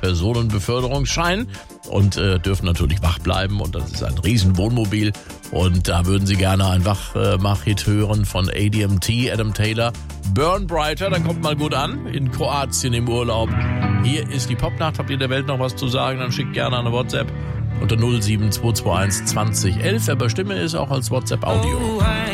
Personenbeförderungsschein und dürfen natürlich wach bleiben. Und das ist ein Riesenwohnmobil. Und da würden Sie gerne einen Wachmach-Hit hören von ADMT, Adam Taylor. Burn Brighter, da kommt mal gut an, in Kroatien im Urlaub. Hier ist die Popnacht. Habt ihr der Welt noch was zu sagen? Dann schickt gerne eine WhatsApp unter 07221 2011. Wer bei Stimme ist, auch als WhatsApp-Audio.